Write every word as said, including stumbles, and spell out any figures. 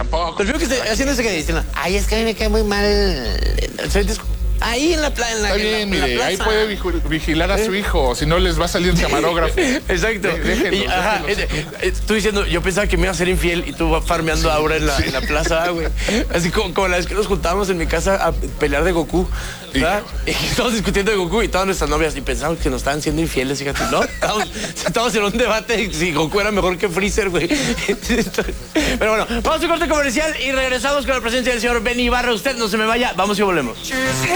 tampoco. Prefiero que esté haciendo ese que dicen, ay, es que a mí me cae muy mal. Soy disco- Ahí en la playa. En la, Está en la- bien, en la mire, ahí plaza. puede vigi- vigilar a su hijo, si no les va a salir un camarógrafo. Exacto. De- déjenlos, Y, ajá, déjenlos. eh, eh, tú diciendo, yo pensaba que me iba a ser infiel y tú farmeando ahora en la, en la plaza, güey. Así como, como la vez que nos juntábamos en mi casa a pelear de Goku, ¿verdad? Y estábamos discutiendo de Goku y todas nuestras novias y pensábamos que nos estaban siendo infieles, fíjate, ¿no? Estábamos, estábamos en un debate de si Goku era mejor que Freezer, güey. Pero bueno, vamos a un corte comercial y regresamos con la presencia del señor Benny Ibarra. Usted no se me vaya, vamos y volvemos.